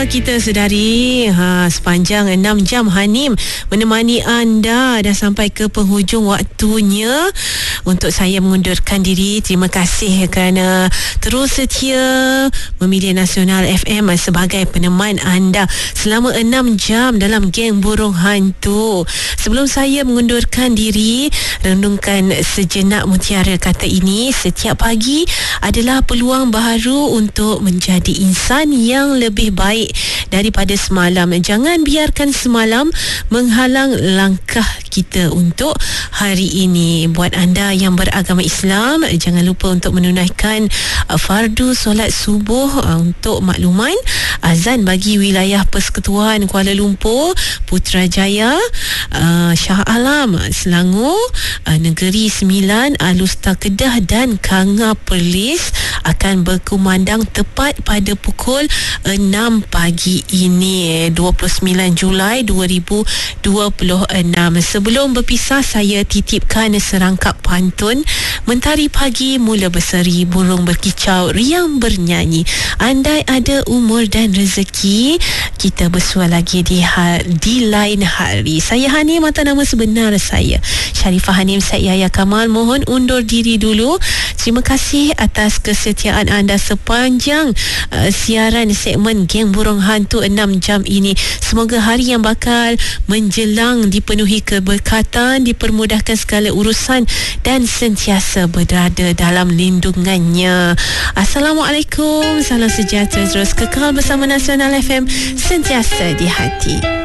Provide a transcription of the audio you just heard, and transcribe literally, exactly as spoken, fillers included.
kita sedari ha, sepanjang enam jam Hanim menemani anda. Dah sampai ke penghujung waktunya untuk saya mengundurkan diri. Terima kasih kerana terus setia memilih Nasional F M sebagai peneman anda selama enam jam dalam Geng Burung Hantu. Sebelum saya mengundurkan diri, renungkan sejenak mutiara kata ini: setiap pagi adalah peluang baharu untuk menjadi insan yang lebih baik daripada semalam. Jangan biarkan semalam menghalang langkah kita untuk hari ini. Buat anda yang beragama Islam, jangan lupa untuk menunaikan fardu solat subuh. Untuk makluman, azan bagi wilayah Persekutuan Kuala Lumpur, Putrajaya, Shah Alam, Selangor, Negeri Sembilan, Alustar Kedah dan Kanga Perlis akan berkumandang tepat pada pukul enam pagi ini, dua puluh sembilan Julai dua ribu dua puluh enam. Sebelum berpisah, saya titipkan serangkap pantun. Mentari pagi mula berseri, burung berkicau, riang bernyanyi. Andai ada umur dan rezeki, kita bersua lagi di, ha- di lain hari. Saya Hanim atau nama sebenar saya Sharifah Hanim Said Yahya Kamal. Mohon undur diri dulu. Terima kasih atas kesetiaan anda sepanjang uh, siaran segmen Geng Burung Hantu enam jam ini. Semoga hari yang bakal menjelang dipenuhi keberkatan, dipermudahkan segala urusan dan sentiasa berada dalam lindungannya. Assalamualaikum, salam sejahtera, terus kekal bersama Nasional F M, sentiasa di hati.